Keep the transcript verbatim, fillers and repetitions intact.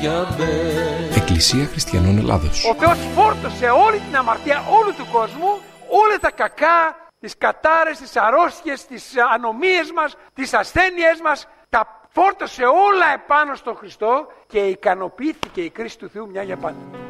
Εκκλησία Χριστιανών Ελλάδος. Ο Θεός φόρτωσε όλη την αμαρτία όλου του κόσμου, όλα τα κακά, τις κατάρες, τις αρρώστιες, τις ανομίες μας, τις ασθένειές μας, τα φόρτωσε όλα επάνω στον Χριστό και ικανοποιήθηκε η κρίση του Θεού μια για πάντα.